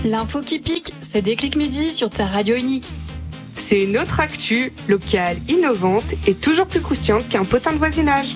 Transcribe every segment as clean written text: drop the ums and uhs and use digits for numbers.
L'info qui pique, c'est Déclic Midi sur ta radio unique. C'est une autre actu, locale, innovante et toujours plus croustillante qu'un potin de voisinage.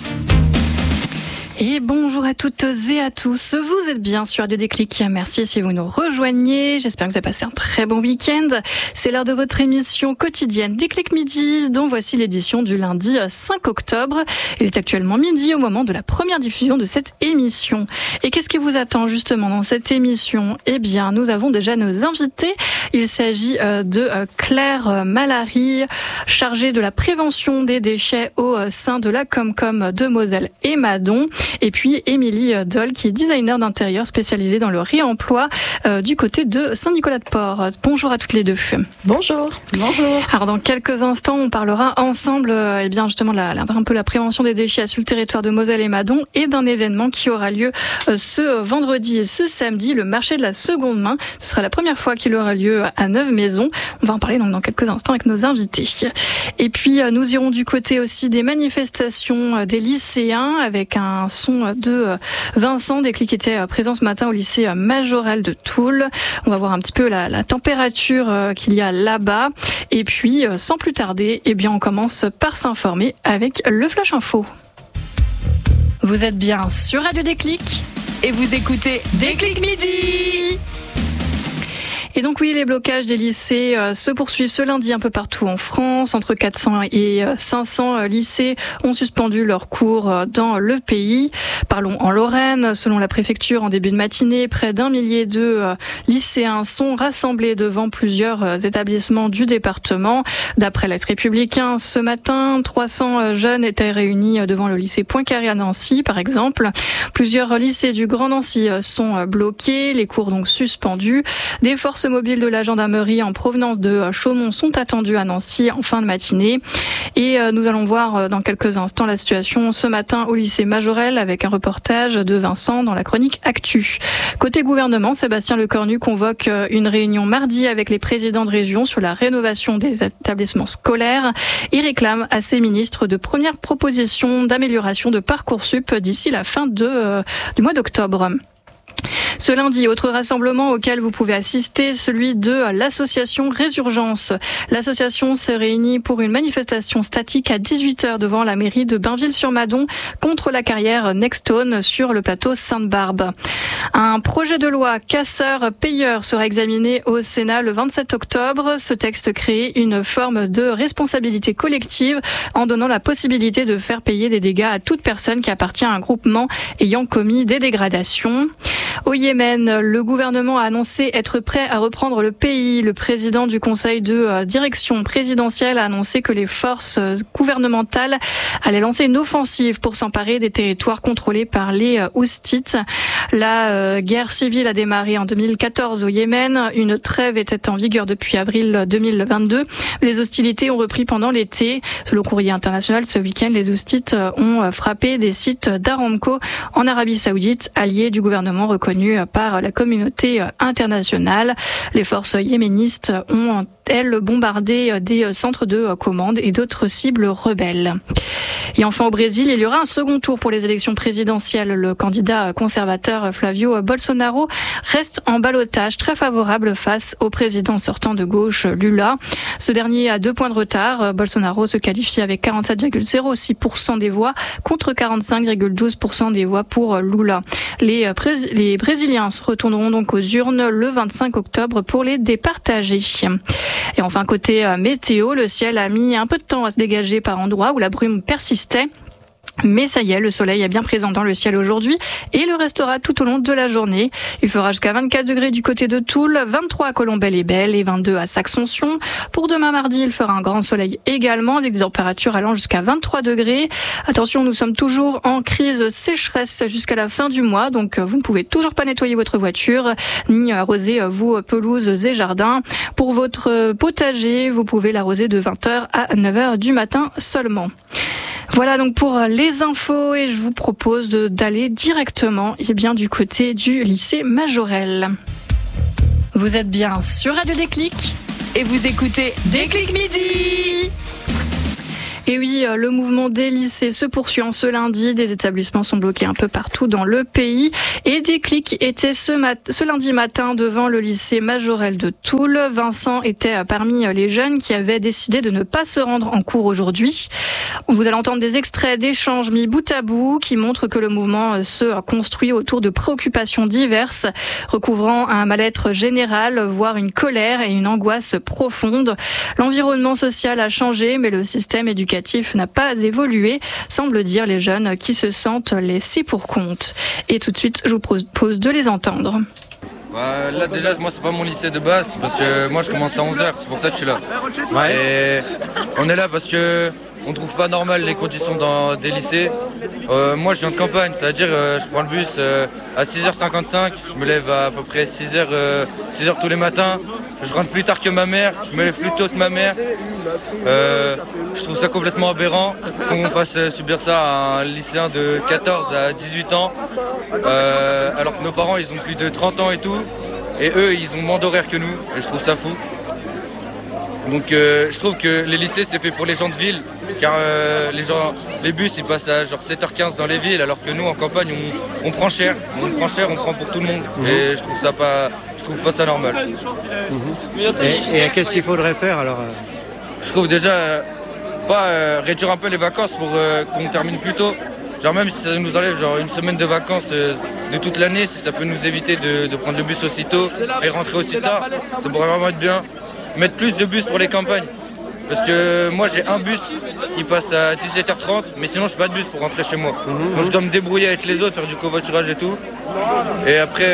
Et bonjour à toutes et à tous, vous êtes bien sur Radio Déclic, merci si vous nous rejoignez, j'espère que vous avez passé un très bon week-end. C'est l'heure de votre émission quotidienne Déclic Midi, dont voici l'édition du lundi 5 octobre. Il est actuellement midi au moment de la première diffusion de cette émission. Et qu'est-ce qui vous attend justement dans cette émission ? Eh bien, nous avons déjà nos invités. Il s'agit de Claire Malary, chargée de la prévention des déchets au sein de la Comcom de Moselle et Madon. Et puis Émilie Doll, qui est designer d'intérieur spécialisée dans le réemploi du côté de Saint-Nicolas-de-Port. Bonjour à toutes les deux. Bonjour. Bonjour. Alors dans quelques instants, on parlera ensemble eh bien justement un peu la prévention des déchets sur le territoire de Moselle et Madon et d'un événement qui aura lieu ce vendredi et ce samedi, le marché de la seconde main. Ce sera la première fois qu'il aura lieu à Neuve-Maisons. On va en parler donc dans quelques instants avec nos invités. Et puis nous irons du côté aussi des manifestations des lycéens avec un son de Vincent Déclic qui était présent ce matin au lycée Majorelle de Toul. On va voir un petit peu la température qu'il y a là-bas. Et puis, sans plus tarder, eh bien, on commence par s'informer avec le Flash Info. Vous êtes bien sur Radio Déclic et vous écoutez Déclic Midi. Et donc oui, les blocages des lycées se poursuivent ce lundi un peu partout en France. Entre 400 et 500 lycées ont suspendu leurs cours dans le pays. Parlons en Lorraine. Selon la préfecture, en début de matinée, près d'1 millier de lycéens sont rassemblés devant plusieurs établissements du département. D'après l'Est républicain, ce matin, 300 jeunes étaient réunis devant le lycée Poincaré à Nancy, par exemple. Plusieurs lycées du Grand Nancy sont bloqués, les cours donc suspendus. Des forces mobiles de la gendarmerie en provenance de Chaumont sont attendus à Nancy en fin de matinée. Et nous allons voir dans quelques instants la situation ce matin au lycée Majorelle avec un reportage de Vincent dans la chronique Actu. Côté gouvernement, Sébastien Lecornu convoque une réunion mardi avec les présidents de région sur la rénovation des établissements scolaires. Il réclame à ses ministres de premières propositions d'amélioration de Parcoursup d'ici la fin du mois d'octobre. Ce lundi, autre rassemblement auquel vous pouvez assister, celui de l'association Résurgence. L'association se réunit pour une manifestation statique à 18h devant la mairie de Bainville-sur-Madon contre la carrière Nextone sur le plateau Sainte-Barbe. Un projet de loi casseur-payeur sera examiné au Sénat le 27 octobre. Ce texte crée une forme de responsabilité collective en donnant la possibilité de faire payer des dégâts à toute personne qui appartient à un groupement ayant commis des dégradations. Au Yémen, le gouvernement a annoncé être prêt à reprendre le pays. Le président du conseil de direction présidentielle a annoncé que les forces gouvernementales allaient lancer une offensive pour s'emparer des territoires contrôlés par les Houthis. La guerre civile a démarré en 2014 au Yémen. Une trêve était en vigueur depuis avril 2022. Les hostilités ont repris pendant l'été. Selon Courrier International, ce week-end, les Houthis ont frappé des sites d'Aramco en Arabie Saoudite, alliés du gouvernement reconnu par la communauté internationale. Les forces yéménistes ont, elles, bombardé des centres de commande et d'autres cibles rebelles. Et enfin au Brésil, il y aura un second tour pour les élections présidentielles. Le candidat conservateur Flavio Bolsonaro reste en ballottage très favorable face au président sortant de gauche Lula. Ce dernier a 2 points de retard. Bolsonaro se qualifie avec 47,06% des voix contre 45,12% des voix pour Lula. Les Brésiliens se retourneront donc aux urnes le 25 octobre pour les départager. Et enfin, côté météo, le ciel a mis un peu de temps à se dégager par endroits où la brume persistait. Mais ça y est, le soleil est bien présent dans le ciel aujourd'hui et le restera tout au long de la journée. Il fera jusqu'à 24 degrés du côté de Toul, 23 à Colombelles-les-Belles et 22 à Saxonsion. Pour demain mardi, il fera un grand soleil également avec des températures allant jusqu'à 23 degrés. Attention, nous sommes toujours en crise sécheresse jusqu'à la fin du mois, donc vous ne pouvez toujours pas nettoyer votre voiture ni arroser vos pelouses et jardins. Pour votre potager, vous pouvez l'arroser de 20h à 9h du matin seulement. Voilà donc pour les infos et je vous propose d'aller directement du côté du lycée Majorelle. Vous êtes bien sur Radio Déclic et vous écoutez Déclic Midi. Et oui, le mouvement des lycées se poursuit en ce lundi. Des établissements sont bloqués un peu partout dans le pays. Et Déclic était ce lundi matin devant le lycée Majorelle de Toul. Vincent était parmi les jeunes qui avaient décidé de ne pas se rendre en cours aujourd'hui. Vous allez entendre des extraits d'échanges mis bout à bout qui montrent que le mouvement se construit autour de préoccupations diverses, recouvrant un mal-être général, voire une colère et une angoisse profonde. L'environnement social a changé, mais le système éducatif n'a pas évolué, semblent dire les jeunes qui se sentent laissés pour compte. Et tout de suite, je vous propose de les entendre. Là déjà moi c'est pas mon lycée de base parce que moi je commence à 11h, c'est pour ça que je suis là. Et on est là parce que on trouve pas normal les conditions dans des lycées. Moi je viens de campagne, c'est-à-dire je prends le bus à 6h55, je me lève à peu près 6h tous les matins. Je rentre plus tard que ma mère, je me lève plus tôt que ma mère. Je trouve ça complètement aberrant qu'on fasse subir ça à un lycéen de 14 à 18 ans, alors que nos parents ils ont plus de 30 ans et tout, et eux ils ont moins d'horaire que nous, et je trouve ça fou. Donc je trouve que les lycées c'est fait pour les gens de ville, car les bus ils passent à genre 7h15 dans les villes, alors que nous en campagne on prend cher, on prend pour tout le monde, et je trouve pas ça normal. Et qu'est-ce qu'il faudrait faire alors? Je trouve déjà réduire un peu les vacances pour qu'on termine plus tôt. Genre même si ça nous enlève genre une semaine de vacances de toute l'année, si ça peut nous éviter de prendre le bus aussitôt et rentrer aussi tard, ça pourrait vraiment être bien. Mettre plus de bus pour les campagnes. Parce que moi j'ai un bus qui passe à 17h30, mais sinon je n'ai pas de bus pour rentrer chez moi. Donc je dois me débrouiller avec les autres, faire du covoiturage et tout. Et après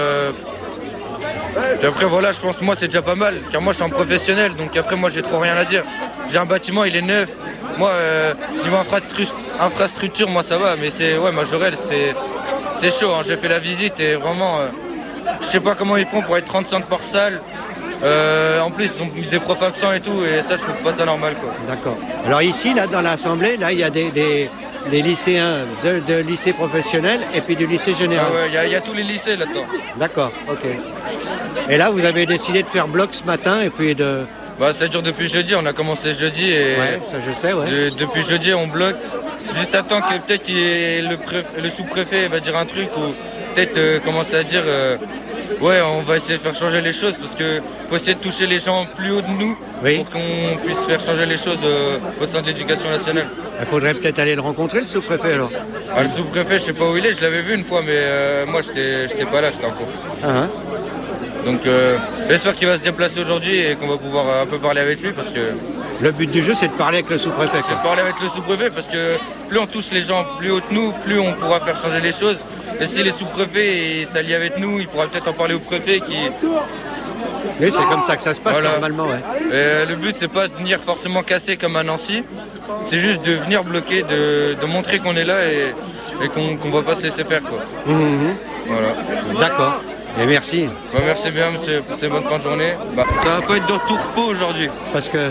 voilà, je pense que moi c'est déjà pas mal, car moi je suis un professionnel, donc après moi j'ai trop rien à dire. J'ai un bâtiment, il est neuf. Moi niveau infrastructure, moi ça va, mais Majorelle c'est chaud, hein. J'ai fait la visite et vraiment je sais pas comment ils font pour être 35 par salle. En plus ils ont mis des profs absents et tout, et ça je trouve pas ça normal quoi. D'accord. Alors ici là dans l'assemblée, là il y a des lycéens de lycée professionnel et puis du lycée général. Ah ouais, il y a tous les lycées là-dedans. D'accord, ok. Et là vous avez décidé de faire bloc ce matin et puis de... Ça dure depuis jeudi, on a commencé jeudi et ouais, ça je sais, ouais. Depuis jeudi on bloque, juste à temps que peut-être le sous-préfet va dire un truc ou peut-être commencer à dire on va essayer de faire changer les choses parce que faut essayer de toucher les gens plus haut de nous pour qu'on puisse faire changer les choses au sein de l'éducation nationale. Il faudrait peut-être aller le rencontrer le sous-préfet alors. Le sous-préfet je sais pas où il est, je l'avais vu une fois mais moi j'étais pas là, j'étais en cours. Donc j'espère qu'il va se déplacer aujourd'hui et qu'on va pouvoir un peu parler avec lui parce que... Le but du jeu c'est de parler avec le sous-préfet. C'est de parler avec le sous-préfet parce que plus on touche les gens plus haut de nous, plus on pourra faire changer les choses. Et si les sous-préfets s'allient avec nous, il pourra peut-être en parler au préfet qui... Oui, c'est comme ça que ça se passe normalement, ouais. Et le but c'est pas de venir forcément casser comme à Nancy, c'est juste de venir bloquer, de montrer qu'on est là et qu'on va pas se laisser faire quoi. Voilà. D'accord. Et merci. Merci bien monsieur pour ces bonnes fins de journée. Ça va pas être de tout repos aujourd'hui. Parce que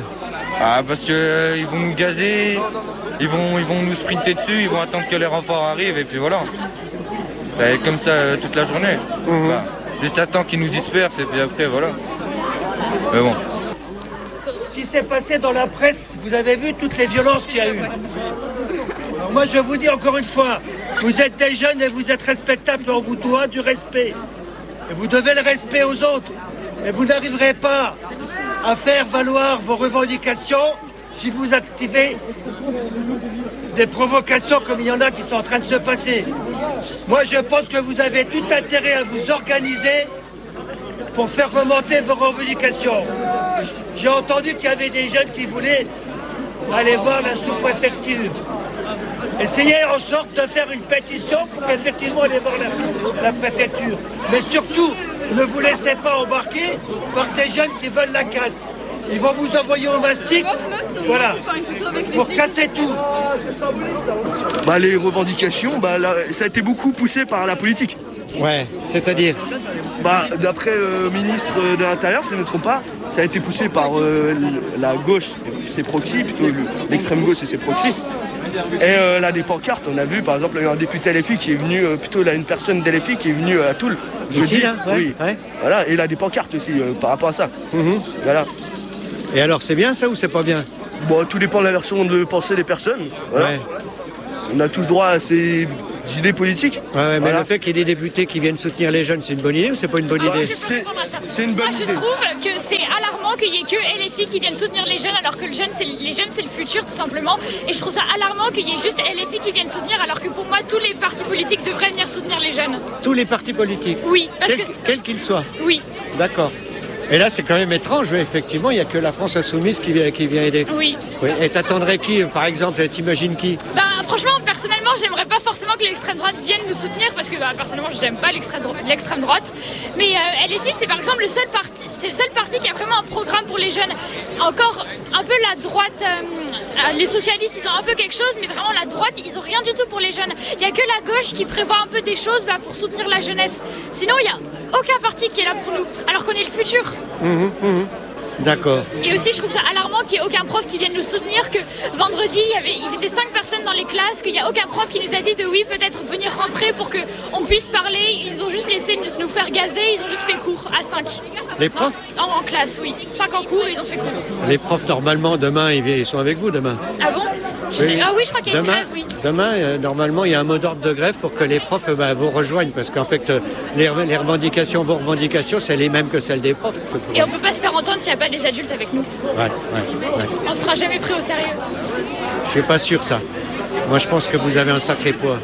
ils vont nous gazer, ils vont nous sprinter dessus, ils vont attendre que les renforts arrivent et puis voilà. Ça va être comme ça toute la journée. Juste attendre qu'ils nous dispersent et puis après voilà. Mais bon. Ce qui s'est passé dans la presse, vous avez vu toutes les violences qu'il y a eu. Alors moi je vous dis encore une fois, vous êtes des jeunes et vous êtes respectables, on vous doit du respect. Et vous devez le respect aux autres. Et vous n'arriverez pas à faire valoir vos revendications si vous activez des provocations comme il y en a qui sont en train de se passer. Moi, je pense que vous avez tout intérêt à vous organiser pour faire remonter vos revendications. J'ai entendu qu'il y avait des jeunes qui voulaient aller voir la sous-préfecture. Essayez en sorte de faire une pétition pour qu'effectivement aller voir la préfecture. Mais surtout, ne vous laissez pas embarquer par des jeunes qui veulent la casse. Ils vont vous envoyer au mastic, voilà, pour casser tout. Les revendications, ça a été beaucoup poussé par la politique. Ouais, c'est-à-dire d'après le ministre de l'Intérieur, si je ne me trompe pas, ça a été poussé par la gauche et ses proxys, plutôt l'extrême gauche et ses proxys. Et là, des pancartes, on a vu par exemple, il y a un député LFI qui est venu, une personne d'LFI qui est venue à Toul. Ici, là, oui. Ouais. Voilà, et là, des pancartes aussi par rapport à ça. Voilà. Et alors, c'est bien ça ou c'est pas bien? Bon, tout dépend de la version de pensée des personnes. Voilà. Ouais. On a tous droit à ces idées politiques. Ouais, mais Voilà. le fait qu'il y ait des députés qui viennent soutenir les jeunes, c'est une bonne idée ou c'est pas une bonne idée? C'est une bonne Moi, je idée. trouve que c'est alarmant qu'il y ait que LFI qui viennent soutenir les jeunes, alors que les jeunes, c'est le futur, tout simplement. Et je trouve ça alarmant qu'il y ait juste LFI qui viennent soutenir, alors que pour moi, tous les partis politiques devraient venir soutenir les jeunes. Tous les partis politiques? Oui, parce que... Quels qu'ils soient? Oui, D'accord. Et là, c'est quand même étrange, oui, effectivement, il n'y a que la France Insoumise qui vient aider. oui. Oui. Et t'attendrais qui, par exemple? T'imagines qui? Franchement, personnellement, j'aimerais pas forcément que l'extrême droite vienne nous soutenir, parce que personnellement, j'aime pas l'extrême droite. Mais LFI, c'est par exemple le seul parti qui a vraiment un programme pour les jeunes. Encore un peu la droite, les socialistes, ils ont un peu quelque chose, mais vraiment la droite, ils ont rien du tout pour les jeunes. Il y a que la gauche qui prévoit un peu des choses pour soutenir la jeunesse. Sinon, il y a aucun parti qui est là pour nous, alors qu'on est le futur. D'accord. Et aussi, je trouve ça alarmant qu'il n'y ait aucun prof qui vienne nous soutenir, que vendredi, ils étaient 5 personnes dans les classes, qu'il n'y a aucun prof qui nous a dit de oui, peut-être venir rentrer pour qu'on puisse parler. Ils ont juste laissé nous faire gazer, ils ont juste fait cours à 5. Les profs? En classe, oui. 5 en cours, ils ont fait cours. Les profs, normalement, demain, ils sont avec vous, demain. Ah bon? Ah oui, je crois qu'il y a une grève, oui. Demain, normalement, il y a un mot d'ordre de grève pour que les profs vous rejoignent, parce qu'en fait, vos revendications, c'est les mêmes que celles des profs. Et on ne peut pas se faire entendre s'il n'y a pas des adultes avec nous. Ouais. On ne sera jamais pris au sérieux. Je suis pas sûr, ça. Moi, je pense que vous avez un sacré poids.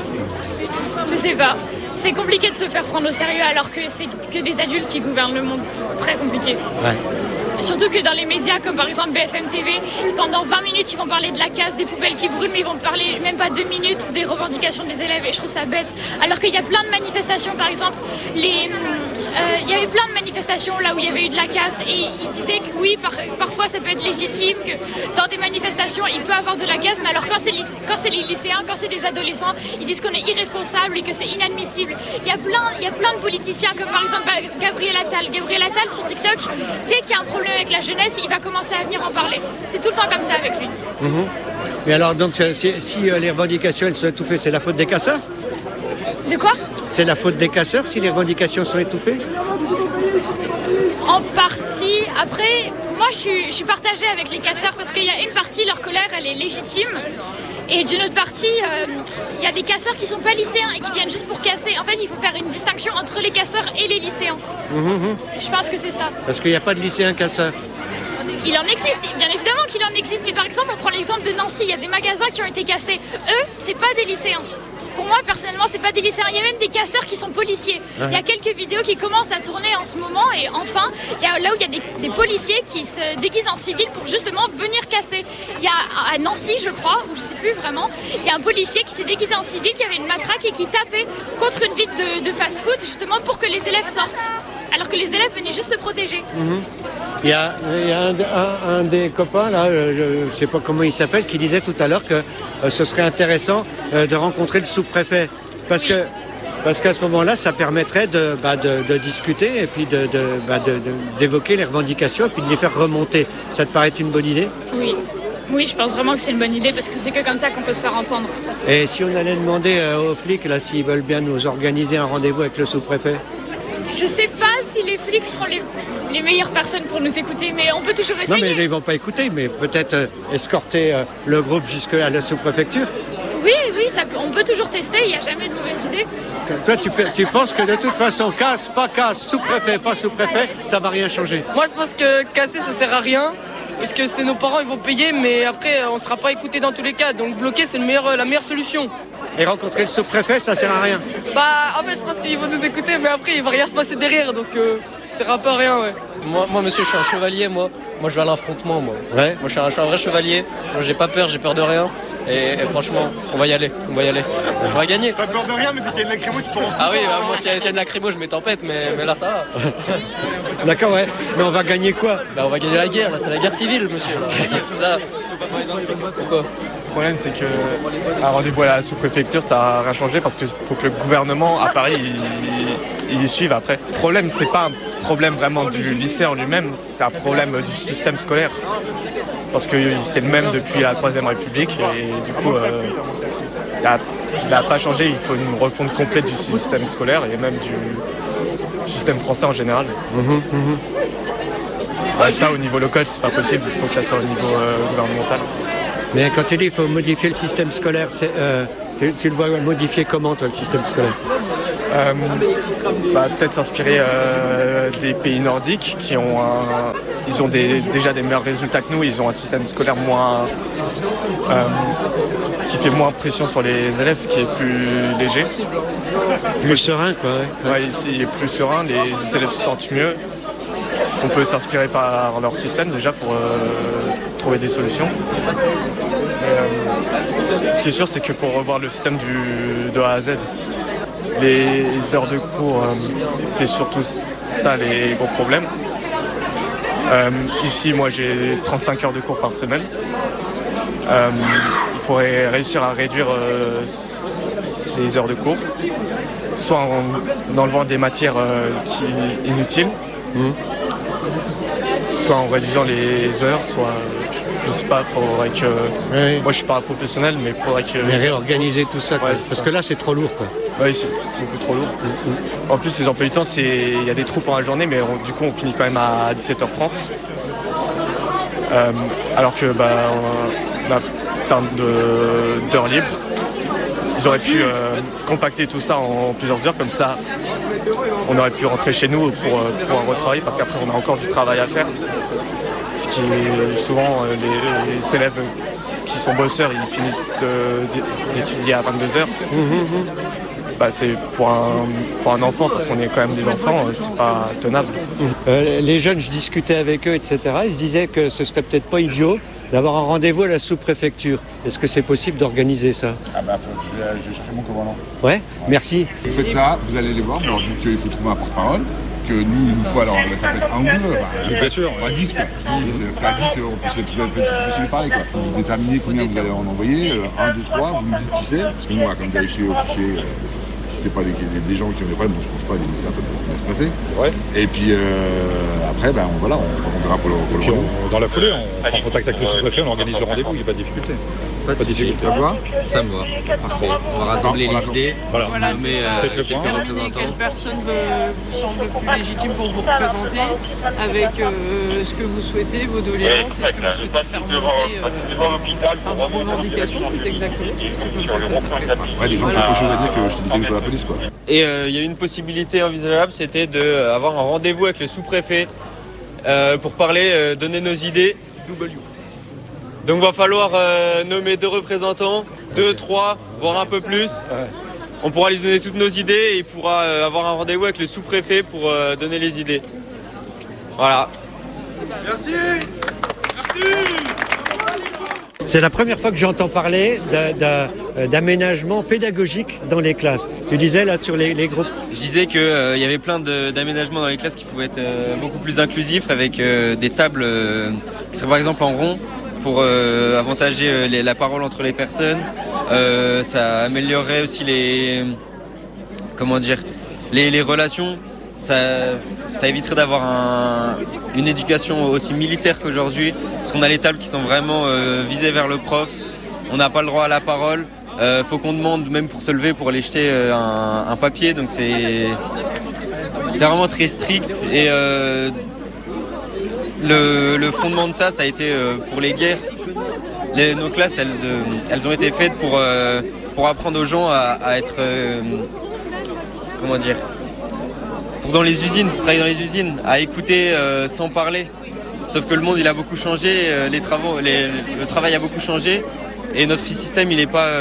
Je sais pas. C'est compliqué de se faire prendre au sérieux alors que c'est que des adultes qui gouvernent le monde. C'est très compliqué. Ouais. Surtout que dans les médias, comme par exemple BFM TV, pendant 20 minutes, ils vont parler de la casse, des poubelles qui brûlent, mais ils vont parler même pas 2 minutes des revendications des élèves, et je trouve ça bête. Alors qu'il y a plein de manifestations, par exemple, il y avait plein de manifestations là où il y avait eu de la casse, et ils disaient que oui, parfois ça peut être légitime, que dans des manifestations, il peut y avoir de la casse, mais alors quand c'est les lycéens, quand c'est des adolescents, ils disent qu'on est irresponsable et que c'est inadmissible. Il y a plein de politiciens, comme par exemple Gabriel Attal. Gabriel Attal, sur TikTok, dès qu'il y a un problème avec la jeunesse, il va commencer à venir en parler. C'est tout le temps comme ça avec lui. Mais alors, donc, si les revendications elles sont étouffées, c'est la faute des casseurs? De quoi? C'est la faute des casseurs si les revendications sont étouffées? En partie. Après, moi, je suis partagée avec les casseurs parce qu'il y a une partie, leur colère, elle est légitime. Et d'une autre partie, il y a des casseurs qui ne sont pas lycéens et qui viennent juste pour casser. En fait, il faut faire une distinction entre les casseurs et les lycéens. Je pense que c'est ça. Parce qu'il n'y a pas de lycéens casseurs. Il en existe, bien évidemment qu'il en existe. Mais par exemple, on prend l'exemple de Nancy. Il y a des magasins qui ont été cassés. Eux, c'est pas des lycéens. Pour moi, personnellement, c'est pas des lycéens. Il y a même des casseurs qui sont policiers. Il y a quelques vidéos qui commencent à tourner en ce moment. Et enfin, il y a là où il y a des policiers qui se déguisent en civil pour justement venir casser. Il y a à Nancy, je crois, ou je sais plus vraiment, il y a un policier qui s'est déguisé en civil, qui avait une matraque et qui tapait contre une vitre de fast-food justement pour que les élèves sortent. Alors que les élèves venaient juste se protéger. Il y a un des copains, là, je ne sais pas comment il s'appelle, qui disait tout à l'heure que ce serait intéressant de rencontrer le sous-préfet. Parce qu'à ce moment-là, ça permettrait de discuter et puis d'évoquer les revendications et puis de les faire remonter. Ça te paraît une bonne idée? Oui, je pense vraiment que c'est une bonne idée parce que c'est que comme ça qu'on peut se faire entendre. Et si on allait demander aux flics, là, s'ils veulent bien nous organiser un rendez-vous avec le sous-préfet? Je sais pas si les flics seront les meilleures personnes pour nous écouter, mais on peut toujours essayer. Non, mais ils vont pas écouter, mais peut-être escorter le groupe jusqu'à la sous-préfecture. Oui, on peut toujours tester, il n'y a jamais de mauvaise idée. Toi, tu penses que de toute façon, casse, sous-préfet, pas sous-préfet, ça va rien changer? Moi, je pense que casser, ça sert à rien. Parce que c'est nos parents, ils vont payer, mais après, on ne sera pas écouté dans tous les cas. Donc bloquer, c'est la meilleure solution. Et rencontrer le sous-préfet, ça sert à rien? En fait, je pense qu'ils vont nous écouter, mais après, il va rien se passer derrière. Donc, ça sert un peu à rien, ouais. Moi, monsieur, je suis un chevalier, moi. Moi, je vais à l'affrontement, moi. Ouais. Moi, je suis un vrai chevalier. Moi, j'ai pas peur, j'ai peur de rien. Et franchement, on va y aller. On va gagner. T'as peur de rien, mais dès qu'il y a une lacrymo, tu peux rentrer. Ah oui, moi, s'il y a une lacrymo, je mets tempête, mais là, ça va. D'accord, ouais. Mais on va gagner quoi? On va gagner la guerre, là, c'est la guerre civile, monsieur. Là. Pourquoi? Le problème, c'est qu'un rendez-vous à la sous-préfecture, ça n'a rien changé parce qu'il faut que le gouvernement à Paris il suive après. Le problème, c'est pas un problème vraiment du lycée en lui-même, c'est un problème du système scolaire. Parce que c'est le même depuis la Troisième République et du coup, il n'a pas changé. Il faut une refonte complète du système scolaire et même du système français en général. Ça, au niveau local, c'est pas possible. Il faut que ça soit au niveau gouvernemental. Mais quand tu dis qu'il faut modifier le système scolaire, tu le vois modifier comment, toi, le système scolaire? Peut-être s'inspirer des pays nordiques qui ont ils ont déjà des meilleurs résultats que nous. Ils ont un système scolaire qui fait moins pression sur les élèves, qui est plus léger. Plus serein, quoi. Ouais, ici, il est plus serein, les élèves se sentent mieux. On peut s'inspirer par leur système déjà pour trouver des solutions. Ce qui est sûr, c'est qu'il faut revoir le système de A à Z. Les heures de cours, c'est surtout ça les gros problèmes. Ici, moi, j'ai 35 heures de cours par semaine. Il faudrait réussir à réduire ces heures de cours, soit en enlevant des matières inutiles, soit en réduisant les heures, soit, je sais pas, faudrait que... Oui. Moi, je suis pas un professionnel, mais il faudrait que... Mais réorganiser tout ça, quoi. Ouais, Parce que là, c'est trop lourd, quoi. Oui, c'est beaucoup trop lourd. En plus, les emplois du temps, il y a des trous pendant la journée, mais du coup, on finit quand même à 17h30. Alors que on a plein d'heures libres. Ils auraient pu compacter tout ça en plusieurs heures, comme ça, on aurait pu rentrer chez nous pour pouvoir retravailler, parce qu'après, on a encore du travail à faire. Ce qui est souvent, les élèves qui sont bosseurs, ils finissent d'étudier à 22h. C'est pour un enfant, parce qu'on est quand même des enfants, c'est pas tenable. Les jeunes, je discutais avec eux, etc. Ils se disaient que ce serait peut-être pas idiot d'avoir un rendez-vous à la sous-préfecture. Est-ce que c'est possible d'organiser ça? Je cherche mon commandant. Ouais, merci. Vous faites ça, vous allez les voir, vous leur dites qu'il faut trouver un porte-parole, que nous, il nous faut alors, ça peut être un ou deux, bien sûr, à 10 quoi. Parce qu'à 10, on peut se les parler quoi. Vous déterminez combien vous allez en envoyer, 1, 2, 3, vous nous dites qui c'est, parce que nous on va comme vérifier au fichier. C'est pas des gens qui ont des problèmes, donc je pense pas que ça peut bien se passer. Ouais. Et puis après, on verra pour le dans la foulée, on prend contact avec le sous-préfet, on organise le rendez-vous, il n'y a pas de difficulté. Pas de difficulté. Ça va ? Ça me va. Parfait. On va rassembler les idées. Voilà. Nommer quelques représentants. Quelle personne vous semble plus légitime pour vous représenter avec ce que vous souhaitez, vos doléances, est-ce que vous souhaitez faire monter vos revendications plus exactement. C'est comme ça que ça s'appelle. Ouais, des gens qui ont quelque chose à dire que je te dis sur la police quoi. Et il y a une possibilité envisageable, c'était d'avoir un rendez-vous avec le sous-préfet pour parler, donner nos idées. Donc va falloir nommer 2 représentants, 2, 3, voire un peu plus. On pourra lui donner toutes nos idées et il pourra avoir un rendez-vous avec le sous-préfet pour donner les idées. Voilà. Merci. C'est la première fois que j'entends parler d'aménagement pédagogique dans les classes. Tu disais là sur les groupes. Je disais qu'il y avait plein d'aménagements dans les classes qui pouvaient être beaucoup plus inclusifs avec des tables qui seraient par exemple en rond pour avantager la parole entre les personnes. Ça améliorerait aussi les relations. Ça éviterait d'avoir une éducation aussi militaire qu'aujourd'hui, parce qu'on a les tables qui sont vraiment visées vers le prof. On n'a pas le droit à la parole. Faut qu'on demande même pour se lever pour aller jeter un papier, donc c'est vraiment très strict. Et le fondement de ça a été pour les guerres. Nos classes, elles ont été faites pour apprendre aux gens à être pour travailler dans les usines, à écouter sans parler. Sauf que le monde il a beaucoup changé, le travail a beaucoup changé et notre système il est pas,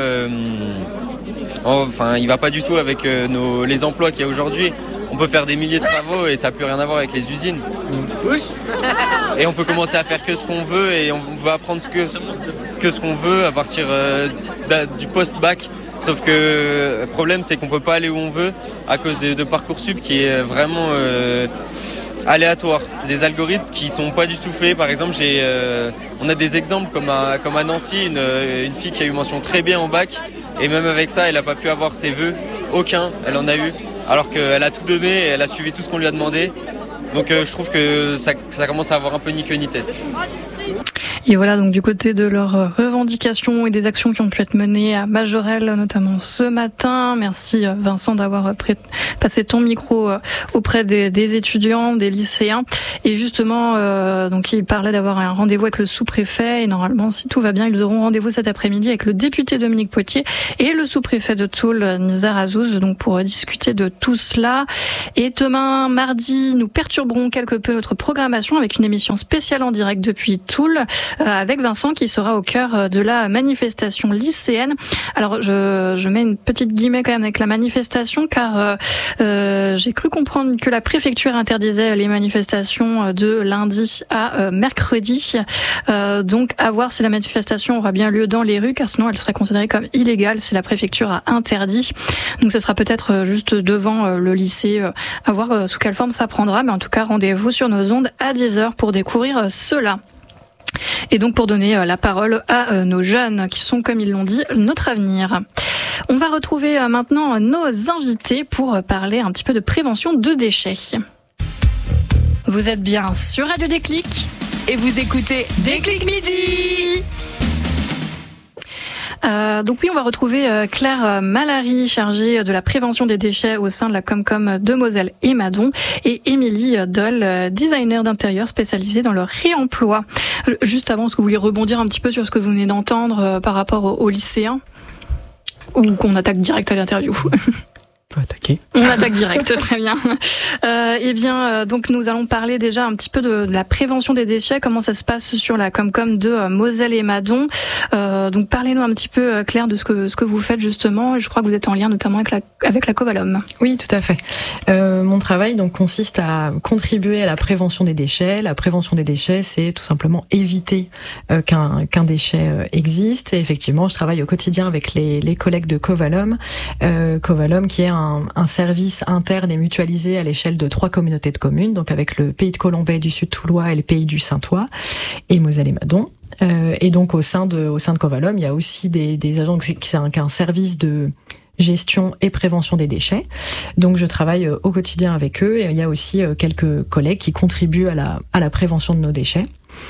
il va pas du tout avec les emplois qu'il y a aujourd'hui. On peut faire des milliers de travaux et ça n'a plus rien à voir avec les usines. Et on peut commencer à faire que ce qu'on veut et on va apprendre que ce qu'on veut à partir du post-bac. Sauf que le problème c'est qu'on peut pas aller où on veut à cause de Parcoursup qui est vraiment aléatoire. C'est des algorithmes qui sont pas du tout faits. Par exemple, on a des exemples comme à Nancy, une fille qui a eu mention très bien en bac et même avec ça elle a pas pu avoir ses vœux. Aucun, elle en a eu. Alors qu'elle a tout donné, elle a suivi tout ce qu'on lui a demandé. Donc je trouve que ça commence à avoir un peu ni queue ni tête. Et voilà, donc du côté de leurs revendications. revendications et des actions qui ont pu être menées à Majorelle, notamment ce matin. Merci Vincent d'avoir passé ton micro auprès des étudiants, des lycéens. Et justement, donc il parlait d'avoir un rendez-vous avec le sous-préfet. Et normalement, si tout va bien, ils auront rendez-vous cet après-midi avec le député Dominique Potier et le sous-préfet de Toul, Nizar Azouz, donc pour discuter de tout cela. Et demain, mardi, nous perturberons quelque peu notre programmation avec une émission spéciale en direct depuis Toul, avec Vincent qui sera au cœur de la manifestation lycéenne. Alors, je mets une petite guillemets quand même avec la manifestation, car j'ai cru comprendre que la préfecture interdisait les manifestations de lundi à mercredi. Donc, à voir si la manifestation aura bien lieu dans les rues, car sinon elle serait considérée comme illégale si la préfecture a interdit. Donc, ce sera peut-être juste devant le lycée, à voir sous quelle forme ça prendra. Mais en tout cas, rendez-vous sur nos ondes à 10h pour découvrir cela. Et donc pour donner la parole à nos jeunes qui sont, comme ils l'ont dit, notre avenir. On va retrouver maintenant nos invités pour parler un petit peu de prévention de déchets. Vous êtes bien sur Radio Déclic et vous écoutez Déclic Midi. Donc oui, on va retrouver Claire Malary, chargée de la prévention des déchets au sein de la Comcom de Moselle et Madon, et Émilie Doll, designer d'intérieur spécialisée dans le réemploi. Juste avant, est-ce que vous voulez rebondir un petit peu sur ce que vous venez d'entendre par rapport aux lycéens, ou qu'on attaque direct à l'interview? On attaque direct, très bien. Donc nous allons parler déjà un petit peu de la prévention des déchets, comment ça se passe sur la Comcom de Moselle et Madon. Donc parlez-nous un petit peu, Claire, de ce que vous faites justement. Je crois que vous êtes en lien notamment avec la Covalom. Oui, tout à fait. Mon travail donc consiste à contribuer à la prévention des déchets. La prévention des déchets, c'est tout simplement éviter qu'un déchet existe. Et effectivement, je travaille au quotidien avec les collègues de Covalom. Covalom qui est un service interne et mutualisé à l'échelle de 3 communautés de communes, donc avec le Pays de Colombais du Sud Toulois et le Pays du Saintois et Moselle et Madon. Et donc au sein de Covalom, il y a aussi des agents qui ont un service de gestion et prévention des déchets. Donc je travaille au quotidien avec eux, et il y a aussi quelques collègues qui contribuent à la prévention de nos déchets.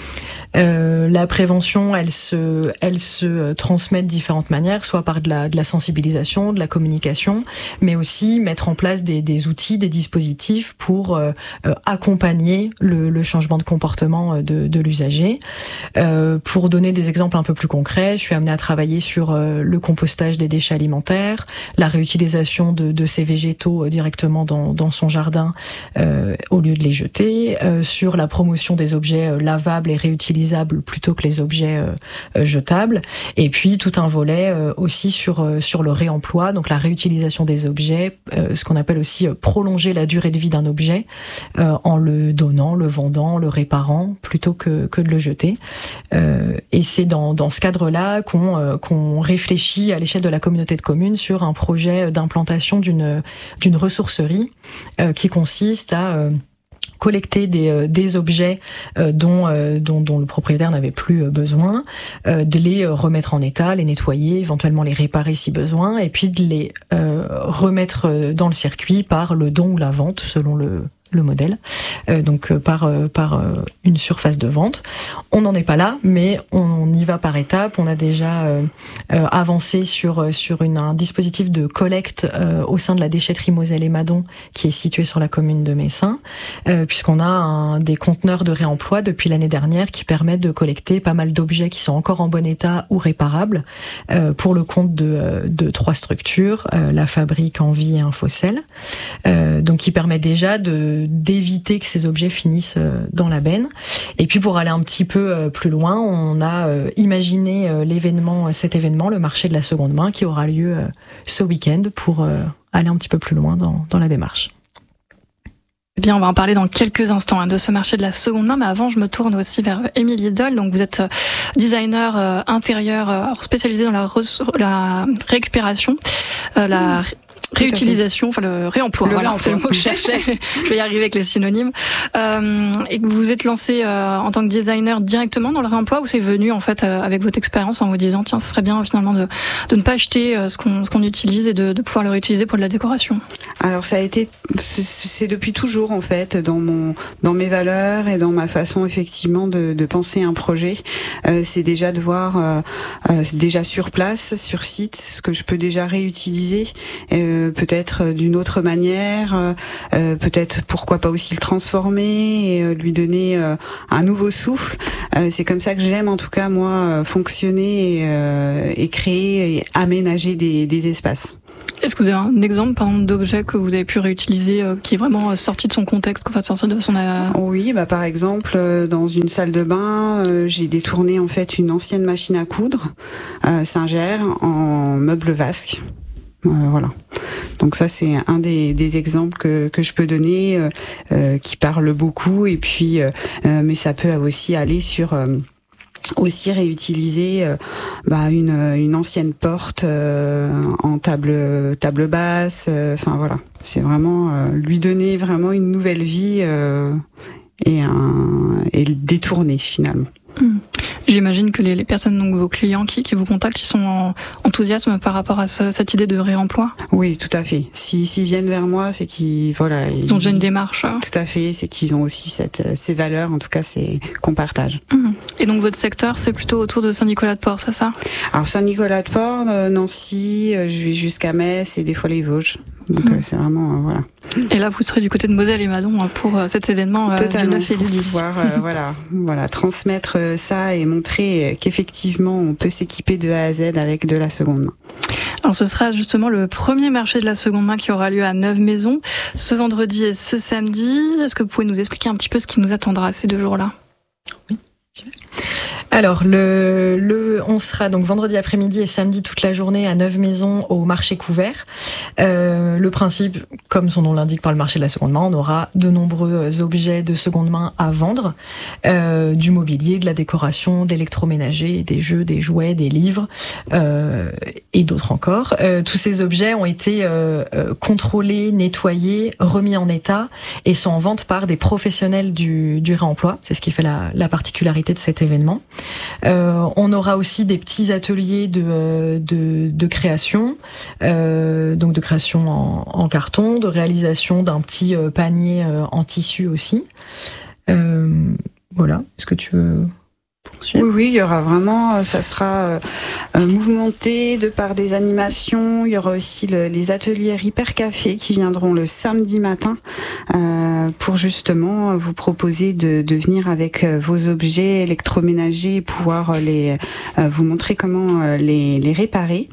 La prévention, elle se transmet de différentes manières, soit par de la sensibilisation, de la communication, mais aussi mettre en place des outils, des dispositifs pour accompagner le changement de comportement de l'usager. Pour donner des exemples un peu plus concrets, je suis amenée à travailler sur le compostage des déchets alimentaires, la réutilisation de ces végétaux directement dans son jardin au lieu de les jeter, sur la promotion des objets lavables et réutilisables plutôt que les objets jetables, et puis tout un volet aussi sur le réemploi, donc la réutilisation des objets, ce qu'on appelle aussi prolonger la durée de vie d'un objet en le donnant, le vendant, le réparant plutôt que de le jeter. Et c'est dans ce cadre-là qu'on réfléchit à l'échelle de la communauté de communes sur un projet d'implantation d'une ressourcerie qui consiste à collecter des objets dont le propriétaire n'avait plus besoin, de les remettre en état, les nettoyer, éventuellement les réparer si besoin, et puis de les remettre dans le circuit par le don ou la vente selon le modèle, donc par une surface de vente. On n'en est pas là, mais on y va par étapes. On a déjà avancé sur un dispositif de collecte au sein de la déchetterie Moselle et Madon, qui est située sur la commune de Messin, puisqu'on a des conteneurs de réemploi depuis l'année dernière qui permettent de collecter pas mal d'objets qui sont encore en bon état ou réparables pour le compte de 3 structures, la fabrique, Envie et Infocel, donc qui permet déjà d'éviter que ces objets finissent dans la benne. Et puis pour aller un petit peu plus loin, on a imaginé cet événement, le marché de la seconde main, qui aura lieu ce week-end, pour aller un petit peu plus loin dans la démarche. Eh bien, on va en parler dans quelques instants de ce marché de la seconde main, mais avant, je me tourne aussi vers Émilie Doll. Donc, vous êtes designer intérieur spécialisé dans la récupération, réutilisation, enfin le réemploi. C'est le mot que je cherchais. Je vais y arriver avec les synonymes. Et que vous vous êtes lancé en tant que designer directement dans le réemploi, ou c'est venu en fait avec votre expérience en vous disant tiens, ce serait bien finalement de ne pas acheter ce qu'on utilise et de pouvoir le réutiliser pour de la décoration. Alors c'est depuis toujours en fait dans mes valeurs et dans ma façon effectivement de penser un projet. C'est déjà de voir déjà sur place, sur site, ce que je peux déjà réutiliser. Peut-être d'une autre manière, peut-être pourquoi pas aussi le transformer et lui donner un nouveau souffle. C'est comme ça que j'aime en tout cas moi fonctionner et créer et aménager des espaces. Est-ce que vous avez un exemple par exemple d'objet que vous avez pu réutiliser qui est vraiment sorti de son contexte, sorti de son... Oui, par exemple dans une salle de bain, j'ai détourné en fait une ancienne machine à coudre Singer en meuble vasque. Voilà. Donc ça c'est un des exemples que je peux donner qui parle beaucoup et puis mais ça peut aussi aller sur aussi réutiliser une ancienne porte en table basse. Enfin voilà, c'est vraiment lui donner vraiment une nouvelle vie et le détourner finalement. J'imagine que les personnes, donc vos clients qui vous contactent, ils sont enthousiastes par rapport à cette idée de réemploi. Oui, tout à fait. S'ils viennent vers moi, c'est qu'ils ils ont déjà une démarche. Tout à fait, c'est qu'ils ont aussi ces valeurs, en tout cas, c'est qu'on partage. Et donc votre secteur, c'est plutôt autour de Saint-Nicolas-de-Port, c'est ça? Alors Saint-Nicolas-de-Port, Nancy, je vais jusqu'à Metz et des fois les Vosges. Donc c'est vraiment voilà. Et là, vous serez du côté de Moselle et Madon pour cet événement du 9 et du 10. Pour pouvoir voilà, transmettre ça et montrer qu'effectivement on peut s'équiper de A à Z avec de la seconde main. Alors ce sera justement le premier marché de la seconde main qui aura lieu à Neuve-Maisons ce vendredi et ce samedi. Est-ce que vous pouvez nous expliquer un petit peu ce qui nous attendra ces 2 jours-là? Oui. Alors, on sera donc vendredi après-midi et samedi toute la journée à Neuve-Maisons au marché couvert. Le principe, comme son nom l'indique par le marché de la seconde main, on aura de nombreux objets de seconde main à vendre, du mobilier, de la décoration, de l'électroménager, des jeux, des jouets, des livres et d'autres encore. Tous ces objets ont été contrôlés, nettoyés, remis en état et sont en vente par des professionnels du réemploi. C'est ce qui fait la particularité de cet événement. On aura aussi des petits ateliers de création, donc de création en carton, de réalisation d'un petit panier en tissu aussi. Voilà, est-ce que tu veux poursuivre? Oui, il y aura vraiment, ça sera mouvementé de par des animations. Il y aura aussi les ateliers Hyper Café qui viendront le samedi matin pour justement vous proposer de venir avec vos objets électroménagers et pouvoir vous montrer comment les réparer.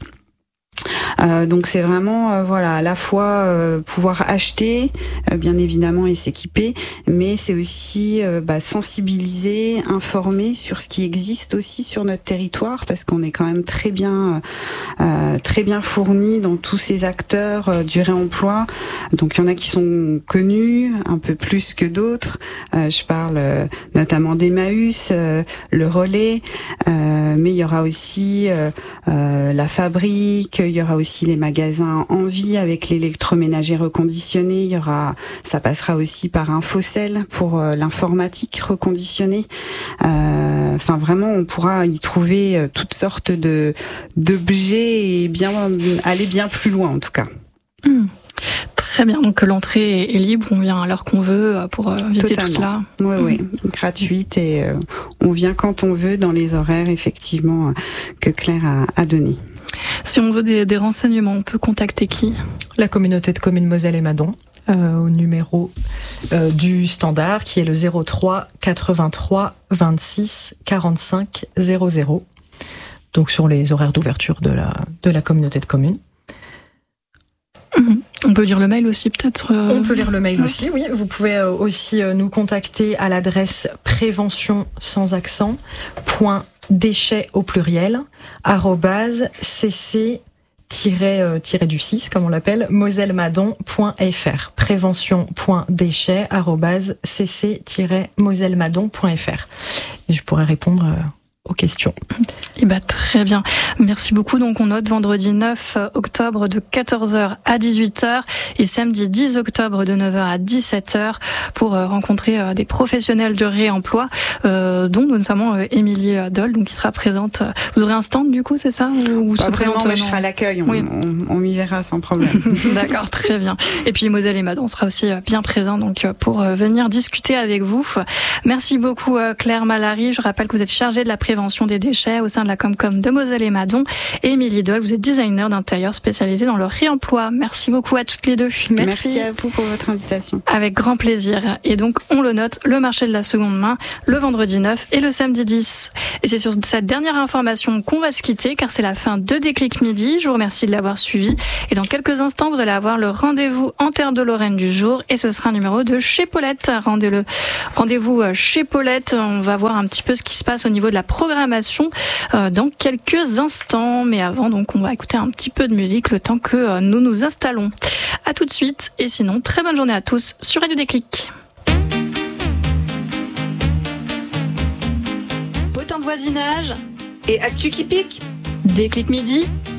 Donc c'est vraiment à la fois pouvoir acheter bien évidemment et s'équiper, mais c'est aussi sensibiliser, informer sur ce qui existe aussi sur notre territoire, parce qu'on est quand même très bien fourni dans tous ces acteurs du réemploi. Donc il y en a qui sont connus un peu plus que d'autres. Je parle notamment d'Emmaüs, le Relais, mais il y aura aussi la Fabrique. Il y aura aussi les magasins Envie avec l'électroménager reconditionné. Ça passera aussi par Infocel pour l'informatique reconditionnée. Enfin vraiment, on pourra y trouver toutes sortes d'objets et aller bien plus loin en tout cas. Très bien, donc l'entrée est libre, on vient à l'heure qu'on veut pour visiter tout cela. Oui, gratuite et on vient quand on veut dans les horaires effectivement que Claire a donné. Si on veut des renseignements, on peut contacter qui? La communauté de communes Moselle et Madon, au numéro du standard qui est le 03 83 26 45 00. Donc sur les horaires d'ouverture de la communauté de communes. On peut lire le mail aussi peut-être On peut lire le mail aussi, oui. Vous pouvez aussi nous contacter à l'adresse prévention sans accent .déchets au pluriel @cc-du6 comme on l'appelle mosellemadon.fr prévention.déchets @cc-mosellemadon.fr et je pourrais répondre aux questions. Eh ben, très bien. Merci beaucoup. Donc, on note vendredi 9 octobre de 14h à 18h et samedi 10 octobre de 9h à 17h pour rencontrer des professionnels de réemploi, dont notamment Émilie Doll, donc, qui sera présente. Vous aurez un stand, du coup, c'est ça? Pas vraiment, mais je serai à l'accueil. On m'y verra sans problème. D'accord, très bien. Et puis, Moselle et Madon sera aussi bien présent, donc, pour venir discuter avec vous. Merci beaucoup, Claire Malary. Je rappelle que vous êtes chargée de la prévention des déchets au sein de la Comcom de Moselle et Madon. Et Émilie Doll, vous êtes designer d'intérieur spécialisée dans le réemploi. Merci beaucoup à toutes les deux. Merci à vous pour votre invitation. Avec grand plaisir. Et donc, on le note, le marché de la seconde main, le vendredi 9 et le samedi 10. Et c'est sur cette dernière information qu'on va se quitter, car c'est la fin de Déclic Midi. Je vous remercie de l'avoir suivi. Et dans quelques instants, vous allez avoir le rendez-vous en terre de Lorraine du jour. Et ce sera un numéro de chez Paulette. Rendez-vous chez Paulette. On va voir un petit peu ce qui se passe au niveau de la programmation dans quelques instants. Mais avant, donc, on va écouter un petit peu de musique le temps que nous nous installons. À tout de suite. Et sinon, très bonne journée à tous sur Radio Déclic. Potin de voisinage et actu qui pique. Déclic Midi.